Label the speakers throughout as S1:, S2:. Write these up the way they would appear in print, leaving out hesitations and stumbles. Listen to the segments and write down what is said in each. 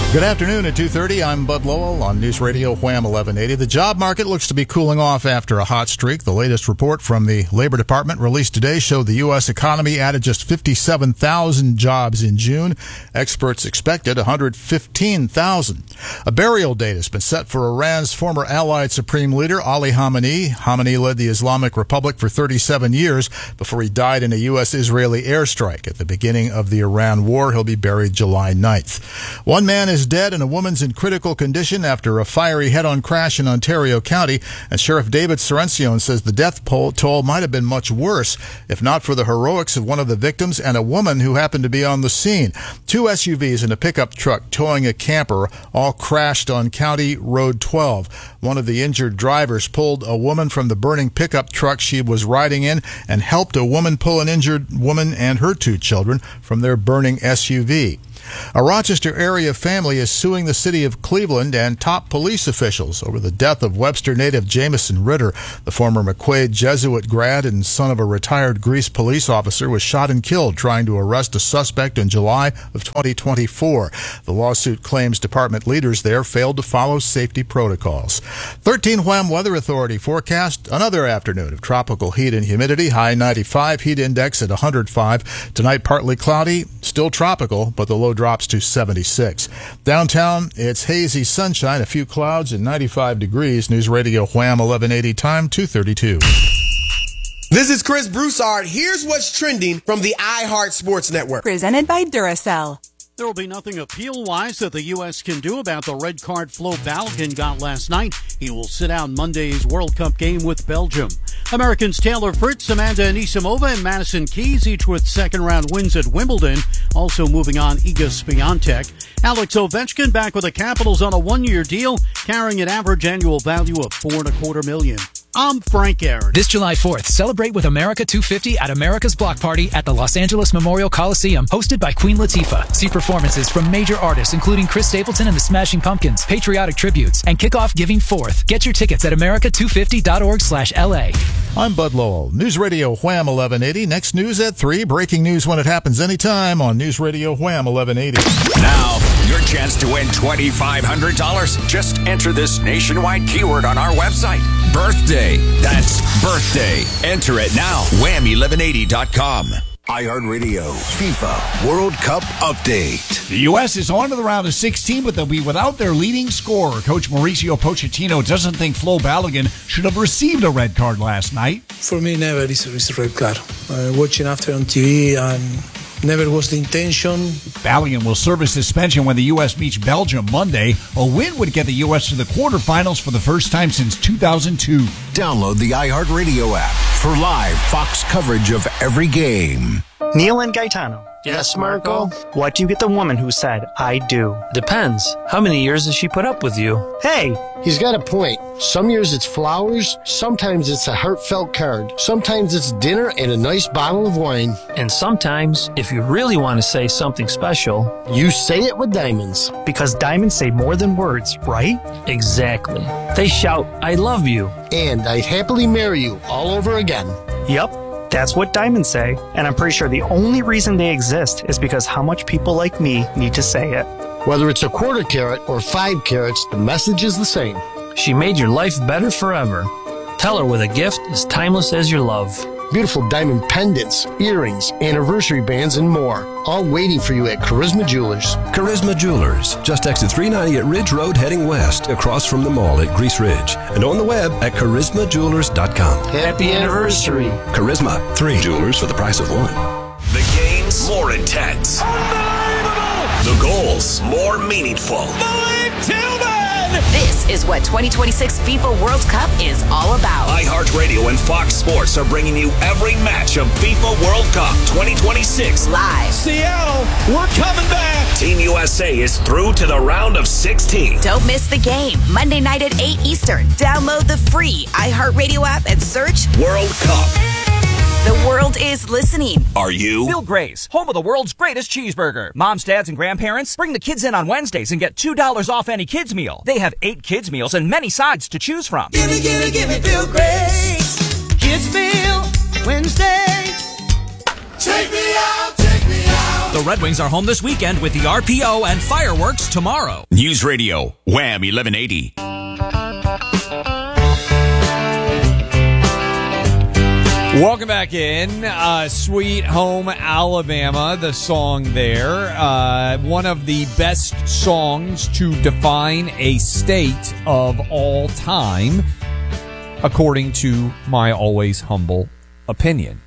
S1: Good afternoon at 2:30. I'm Bud Lowell on News Radio Wham 1180. The job market looks to be cooling off after a hot streak. The latest report from the Labor Department released today showed the U.S. economy added just 57,000 jobs in June. Experts expected 115,000. A burial date has been set for Iran's former Allied Supreme Leader Ali Khamenei. Khamenei led the Islamic Republic for 37 years before he died in a U.S.-Israeli airstrike. At the beginning of the Iran war, he'll be buried July 9th. One man is dead and a woman's in critical condition after a fiery head-on crash in Ontario County, and Sheriff David Sorencione says the death toll might have been much worse if not for the heroics of one of the victims and a woman who happened to be on the scene. Two SUVs and a pickup truck towing a camper all crashed on County Road 12. One of the injured drivers pulled a woman from the burning pickup truck she was riding in and helped a woman pull an injured woman and her two children from their burning SUV. A Rochester area family is suing the city of Cleveland and top police officials over the death of Webster native Jamison Ritter. The former McQuaid Jesuit grad and son of a retired Greece police officer was shot and killed trying to arrest a suspect in July of 2024. The lawsuit claims department leaders there failed to follow safety protocols. 13 Wham Weather Authority forecast another afternoon of tropical heat and humidity. High 95, heat index at 105. Tonight partly cloudy, still tropical, but the low drops to 76. Downtown, it's hazy sunshine, a few clouds, and 95 degrees. News Radio Wham 1180, time 2:32.
S2: This is Chris Broussard. Here's what's trending from the iHeart Sports Network.
S3: Presented by Duracell.
S4: There will be nothing appeal-wise that the U.S. can do about the red card Flo Balogun got last night. He will sit out Monday's World Cup game with Belgium. Americans Taylor Fritz, Amanda Anisimova, and Madison Keys, each with second-round wins at Wimbledon. Also moving on, Iga Swiatek. Alex Ovechkin back with the Capitals on a one-year deal, carrying an average annual value of $4.25 million. I'm Frank Aaron.
S5: This July 4th, celebrate with America 250 at America's Block Party at the Los Angeles Memorial Coliseum, hosted by Queen Latifah. See performances from major artists including Chris Stapleton and the Smashing Pumpkins, patriotic tributes, and kick off Giving Forth. Get your tickets at america250.org/LA.
S1: I'm Bud Lowell. News Radio Wham 1180. Next news at 3. Breaking news when it happens anytime on News Radio Wham 1180.
S6: Now, your chance to win $2,500. Just enter this nationwide keyword on our website. Birthday. That's birthday. Enter it now. Wham1180.com. iHeartRadio FIFA World Cup Update.
S7: The U.S. is on to the round of 16, but they'll be without their leading scorer. Coach Mauricio Pochettino doesn't think Flo Balogun should have received a red card last night.
S8: For me, never is a red card. Watching after on TV and never was the intention.
S7: Balogun will serve his suspension when the U.S. meets Belgium Monday. A win would get the U.S. to the quarterfinals for the first time since 2002.
S6: Download the iHeartRadio app for live Fox coverage of every game.
S9: Neil and Gaetano.
S10: Yes, Marco?
S9: What do you get the woman who said, I do?
S10: Depends. How many years has she put up with you?
S9: Hey!
S11: He's got a point. Some years it's flowers, sometimes it's a heartfelt card, sometimes it's dinner and a nice bottle of wine.
S10: And sometimes, if you really want to say something special,
S11: you say it with diamonds.
S9: Because diamonds say more than words, right?
S10: Exactly. They shout, I love you.
S11: And I'd happily marry you all over again.
S9: Yep. That's what diamonds say, and I'm pretty sure the only reason they exist is because how much people like me need to say it.
S11: Whether it's a quarter carat or 5 carats, the message is the same.
S10: She made your life better forever. Tell her with a gift as timeless as your love.
S11: Beautiful diamond pendants, earrings, anniversary bands, and more. All waiting for you at Charisma Jewelers.
S12: Charisma Jewelers, just exit 390 at Ridge Road heading west, across from the mall at Grease Ridge. And on the web at charismajewelers.com.
S11: Happy anniversary.
S12: Charisma, 3 jewelers for the price of 1.
S6: The game's more intense. The goals more meaningful.
S3: This is what 2026 FIFA World Cup is all about.
S6: iHeartRadio and Fox Sports are bringing you every match of FIFA World Cup 2026
S3: live.
S2: Seattle, we're coming back.
S6: Team USA is through to the round of 16.
S3: Don't miss the game. Monday night at 8 Eastern. Download the free iHeartRadio app and search
S6: World Cup.
S3: The world is listening.
S6: Are you?
S13: Bill Gray's, home of the world's greatest cheeseburger. Moms, dads, and grandparents, bring the kids in on Wednesdays and get $2 off any kids meal. They have 8 kids meals and many sides to choose from.
S14: Give me Bill Gray's Kids Meal Wednesday.
S15: Take me out, take me out. The Red Wings are home this weekend with the RPO and fireworks tomorrow.
S6: News Radio, Wham 1180.
S16: Welcome back in. Sweet Home Alabama, the song there. One of the best songs to define a state of all time, according to my always humble opinion.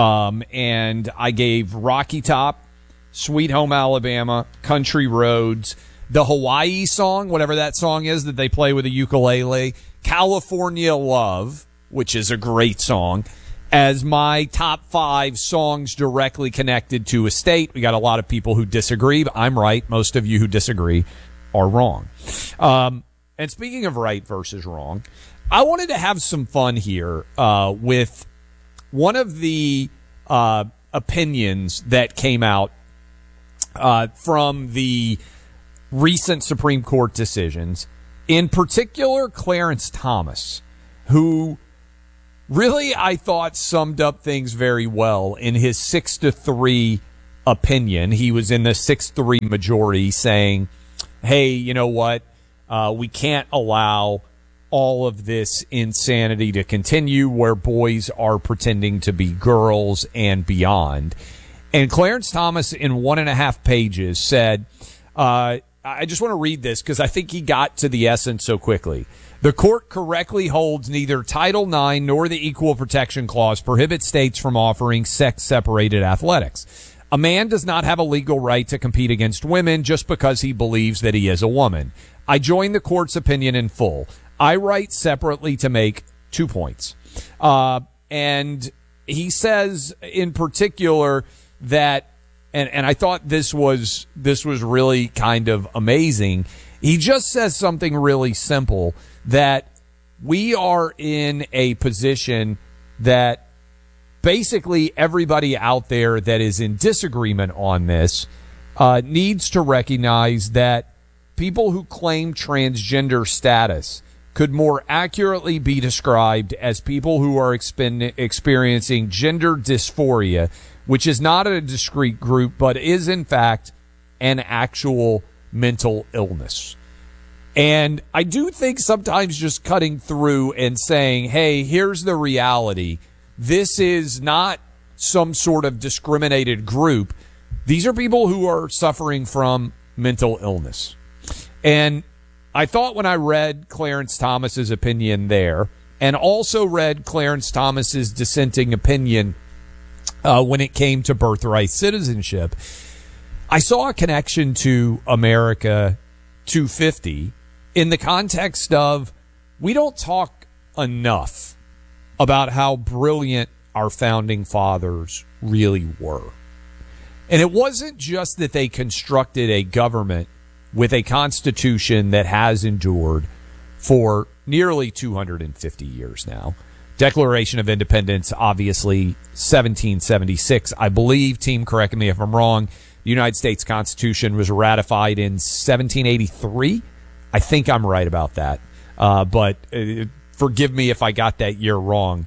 S16: And I gave Rocky Top, Sweet Home Alabama, Country Roads, the Hawaii song, whatever that song is that they play with a ukulele, California Love, which is a great song, as my top 5 songs directly connected to a state. We got a lot of people who disagree, but I'm right. Most of you who disagree are wrong. And speaking of right versus wrong, I wanted to have some fun here with one of the opinions that came out from the recent Supreme Court decisions, in particular Clarence Thomas, who really, I thought, summed up things very well in his 6-3 opinion. He was in the 6-3 majority saying, hey, you know what? We can't allow all of this insanity to continue where boys are pretending to be girls and beyond. And Clarence Thomas, in 1.5 pages, said, I just want to read this because I think he got to the essence so quickly. The court correctly holds neither Title IX nor the Equal Protection Clause prohibit states from offering sex-separated athletics. A man does not have a legal right to compete against women just because he believes that he is a woman. I join the court's opinion in full. I write separately to make 2 points. And he says in particular that, and I thought this was really kind of amazing. He just says something really simple, that we are in a position that basically everybody out there that is in disagreement on this needs to recognize that people who claim transgender status could more accurately be described as people who are experiencing gender dysphoria, which is not a discrete group, but is in fact an actual mental illness. And I do think sometimes just cutting through and saying, hey, here's the reality. This is not some sort of discriminated group. These are people who are suffering from mental illness. And I thought when I read Clarence Thomas's opinion there, and also read Clarence Thomas's dissenting opinion when it came to birthright citizenship, I saw a connection to America 250 in the context of we don't talk enough about how brilliant our founding fathers really were. And it wasn't just that they constructed a government with a constitution that has endured for nearly 250 years now. Declaration of Independence, obviously, 1776. I believe, team, correct me if I'm wrong, the United States Constitution was ratified in 1783. I think I'm right about that. But forgive me if I got that year wrong.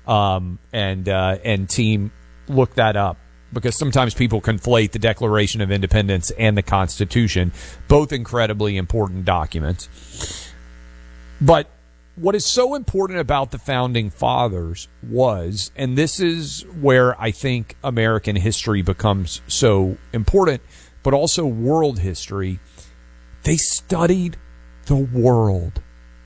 S16: And team, look that up, because sometimes people conflate the Declaration of Independence and the Constitution, both incredibly important documents. But what is so important about the Founding Fathers was, and this is where I think American history becomes so important, but also world history, they studied the world.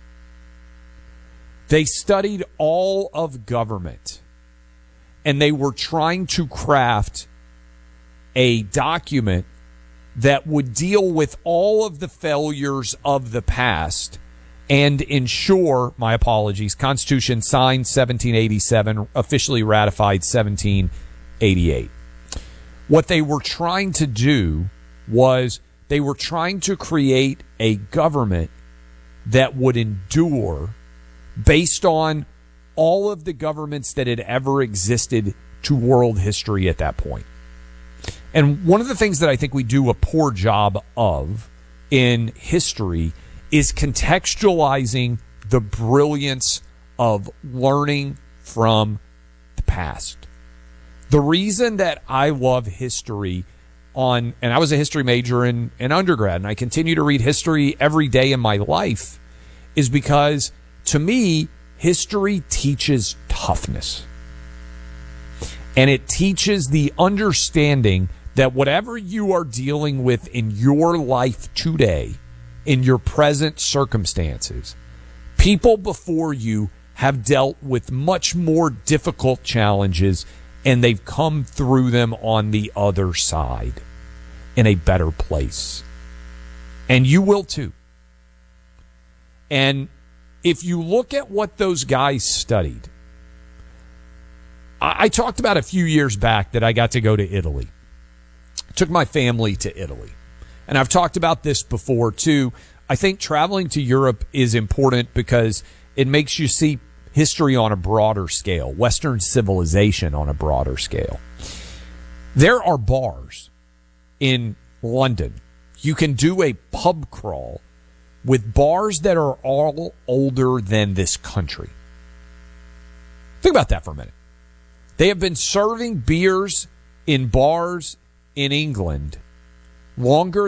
S16: They studied all of government, and they were trying to craft a document that would deal with all of the failures of the past and ensure, my apologies, Constitution signed 1787, officially ratified 1788. What they were trying to do was they were trying to create a government that would endure based on all of the governments that had ever existed to world history at that point. And one of the things that I think we do a poor job of in history is contextualizing the brilliance of learning from the past. The reason that I love history on, and I was a history major in undergrad, and I continue to read history every day in my life, is because, to me, history teaches toughness. And it teaches the understanding that whatever you are dealing with in your life today, in your present circumstances, people before you have dealt with much more difficult challenges, and they've come through them on the other side in a better place. And you will too. And if you look at what those guys studied, I talked about a few years back that I got to go to Italy. Took my family to Italy. And I've talked about this before too. I think traveling to Europe is important because it makes you see history on a broader scale, Western civilization on a broader scale. There are bars in London. You can do a pub crawl with bars that are all older than this country. Think about that for a minute. They have been serving beers in bars in England longer